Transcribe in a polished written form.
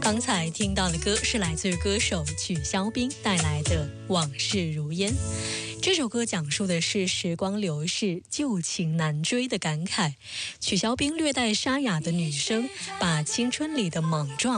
刚才听到的歌是来自于歌手曲肖冰带来的《往事如烟》。这首歌讲述的是时光流逝、旧情难追的感慨。曲肖冰略带沙哑的女声，把青春里的莽撞